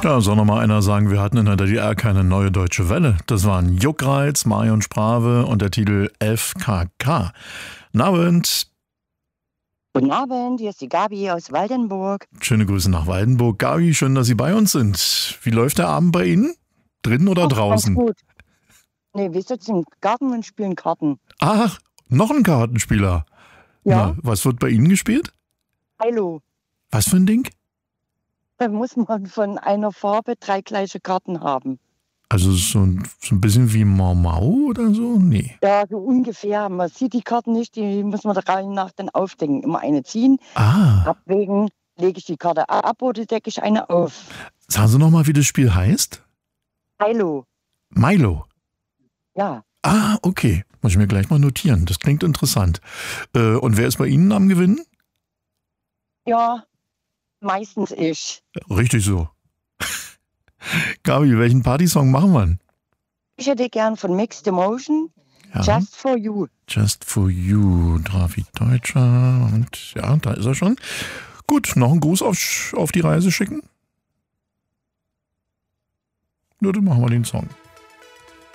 Ja, soll noch mal einer sagen, wir hatten in der DDR keine neue deutsche Welle. Das waren Juckreiz, Marion Sprave und der Titel FKK. Guten Abend. Guten Abend, hier ist die Gabi aus Waldenburg. Schöne Grüße nach Waldenburg. Gabi, schön, dass Sie bei uns sind. Wie läuft der Abend bei Ihnen? Drinnen oder Ganz draußen? gut. Nee, wir sitzen im Garten und spielen Karten. Ach, noch ein Kartenspieler. Ja, Na, was wird bei Ihnen gespielt? hallo. Was für ein Ding? Da muss man von einer Farbe 3 gleiche Karten haben. Also so ein bisschen wie Mau Mau oder so? Nee. Ja, so ungefähr. Man sieht die Karten nicht, die muss man der Reihe nach dann aufdecken. Immer eine ziehen, Ah, abwägen, lege ich die Karte ab oder decke ich eine auf. sagen Sie noch mal, wie das Spiel heißt? Hallo. Milo. Ja, Ah, okay. Muss ich mir gleich mal notieren. Das klingt interessant. Und wer ist bei Ihnen am Gewinnen? ja, meistens ich. Richtig so. Gabi, welchen Partysong machen wir denn? Ich hätte gern von Mixed Emotion Ja, Just for You. Just for You, David Deutscher. Und ja, da ist er schon. Gut, noch einen Gruß auf die Reise schicken? Nur dann machen wir den Song.